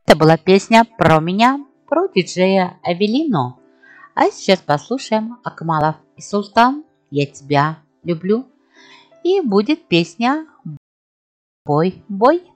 Это была песня про меня, про диджея Авелину. А сейчас послушаем Акмалов и Султан «Я тебя люблю». И будет песня «Бой, бой».